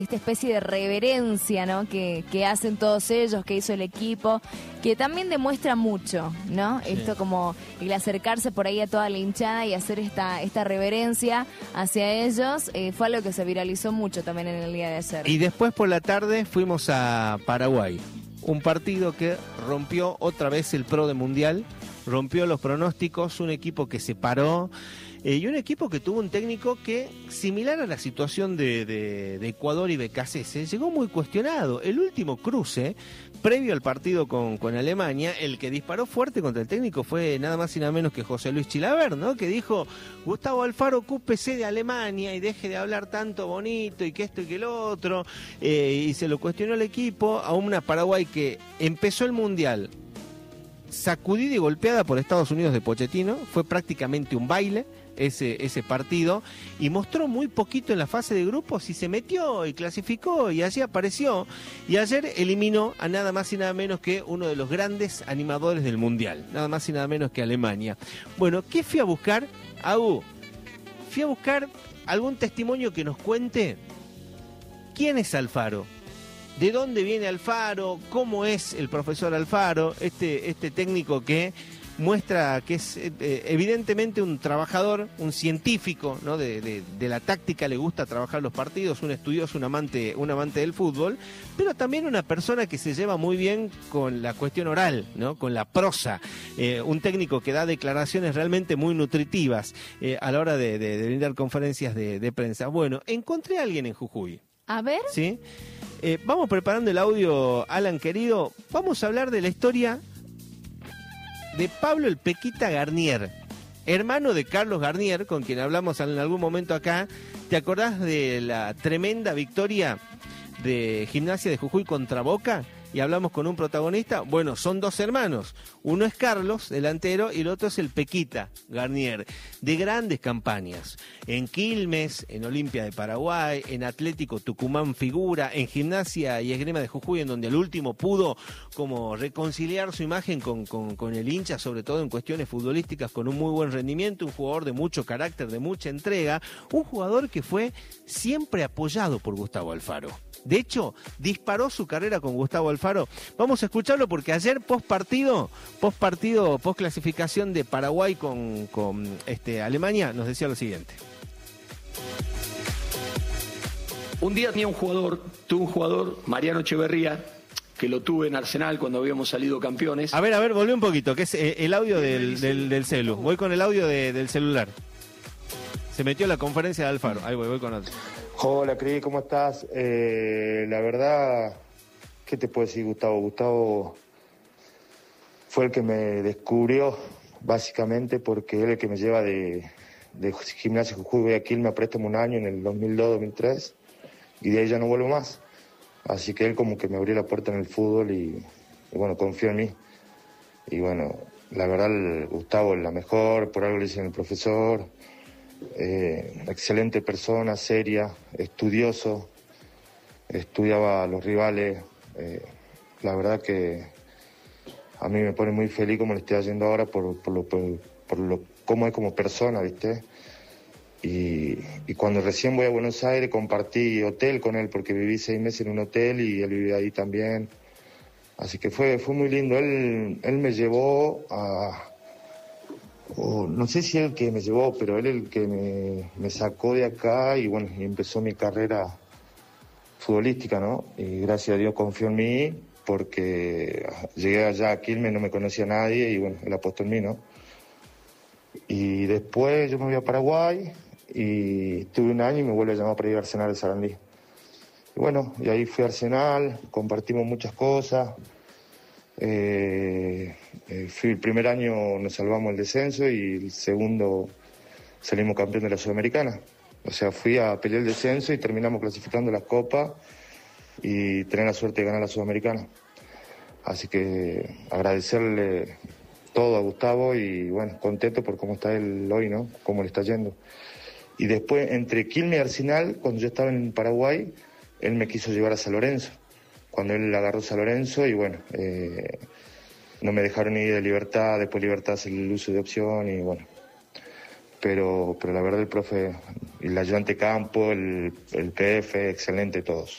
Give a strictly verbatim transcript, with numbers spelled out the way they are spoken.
esta especie de reverencia, ¿no? Que, que hacen todos ellos, que hizo el equipo, que también demuestra mucho, ¿no? Sí. Esto como el acercarse por ahí a toda la hinchada y hacer esta, esta reverencia hacia ellos, eh, fue algo que se viralizó mucho también en el día de ayer. Y después por la tarde fuimos a Paraguay, un partido que rompió otra vez el pro de Mundial, rompió los pronósticos, un equipo que se paró. Eh, y un equipo que tuvo un técnico que, similar a la situación de, de, de Ecuador y B K C S, llegó muy cuestionado. El último cruce, previo al partido con, con Alemania, el que disparó fuerte contra el técnico fue nada más y nada menos que José Luis Chilavert, ¿no? Que dijo, Gustavo Alfaro, ocúpese de Alemania y deje de hablar tanto bonito y que esto y que lo otro. Eh, y se lo cuestionó el equipo a una Paraguay que empezó el Mundial sacudida y golpeada por Estados Unidos de Pochettino, fue prácticamente un baile ese, ese partido, y mostró muy poquito en la fase de grupos y se metió y clasificó y allí apareció, y ayer eliminó a nada más y nada menos que uno de los grandes animadores del Mundial, nada más y nada menos que Alemania. Bueno, ¿qué fui a buscar? Agu, fui a buscar algún testimonio que nos cuente quién es Alfaro. ¿De dónde viene Alfaro? ¿Cómo es el profesor Alfaro? Este, este técnico que muestra que es eh, evidentemente un trabajador, un científico, ¿no? de, de, de la táctica, le gusta trabajar los partidos, un estudioso, un amante, un amante del fútbol, pero también una persona que se lleva muy bien con la cuestión oral, ¿no? Con la prosa, eh, un técnico que da declaraciones realmente muy nutritivas eh, a la hora de, de, de brindar conferencias de, de prensa. Bueno, encontré a alguien en Jujuy. A ver. ¿Sí? Eh, vamos preparando el audio, Alan querido. Vamos a hablar de la historia de Pablo el Pequita Garnier, hermano de Carlos Garnier, con quien hablamos en algún momento acá. ¿Te acordás de la tremenda victoria de Gimnasia de Jujuy contra Boca? Y hablamos con un protagonista. Bueno, son dos hermanos. Uno es Carlos, delantero, y el otro es el Pequita Garnier, de grandes campañas. En Quilmes, en Olimpia de Paraguay, en Atlético Tucumán figura, en Gimnasia y Esgrima de Jujuy, en donde el último pudo como reconciliar su imagen con, con, con el hincha, sobre todo en cuestiones futbolísticas, con un muy buen rendimiento, un jugador de mucho carácter, de mucha entrega, un jugador que fue siempre apoyado por Gustavo Alfaro. De hecho, disparó su carrera con Gustavo Alfaro. Vamos a escucharlo porque ayer post partido, post partido, post clasificación de Paraguay con, con este, Alemania, nos decía lo siguiente. Un día tenía un jugador, tuve un jugador, Mariano Echeverría, que lo tuve en Arsenal cuando habíamos salido campeones. A ver, a ver, volví un poquito, que es el audio del, del, del celu. Voy con el audio de, del celular. Se metió la conferencia de Alfaro. Ahí voy, voy con otro. Hola, Cris, ¿cómo estás? Eh, la verdad, ¿qué te puedo decir, Gustavo? Gustavo fue el que me descubrió, básicamente, porque él es el que me lleva de, de Gimnasia Jujuy Guayaquil, me préstamo un año en el dos mil dos, dos mil tres, y de ahí ya no vuelvo más. Así que él como que me abrió la puerta en el fútbol y, y bueno, confió en mí. Y bueno, la verdad, el Gustavo es la mejor, por algo le dicen el profesor. Eh, excelente persona, seria, estudioso, estudiaba a los rivales. Eh, la verdad que a mí me pone muy feliz como le estoy haciendo ahora por, por, lo, por, por lo cómo es como persona, ¿viste? Y, y cuando recién voy a Buenos Aires compartí hotel con él porque viví seis meses en un hotel y él vivía ahí también. Así que fue, fue muy lindo. Él, él me llevó a... Oh, no sé si él que me llevó, pero él el que me, me sacó de acá y bueno, y empezó mi carrera futbolística, ¿no? Y gracias a Dios confió en mí porque llegué allá a Quilmes, no me conocía nadie y bueno, él apostó en mí, ¿no? Y después yo me voy a Paraguay y estuve un año y me vuelve a llamar para ir a Arsenal de Sarandí. Y bueno, y ahí fui a Arsenal, compartimos muchas cosas. Eh, eh, fui el primer año nos salvamos el descenso y el segundo salimos campeón de la Sudamericana. O sea, fui a pelear el descenso y terminamos clasificando las copas y tener la suerte de ganar la Sudamericana. Así que agradecerle todo a Gustavo y bueno, contento por cómo está él hoy, ¿no? Cómo le está yendo. Y después, entre Quilmes y Arsenal, cuando yo estaba en Paraguay, él me quiso llevar a San Lorenzo. Cuando él agarró San Lorenzo y bueno, eh, no me dejaron ir de Libertad, después Libertad hace el uso de opción y bueno. Pero, pero la verdad el profe, el ayudante campo, el, el P F, excelente todos.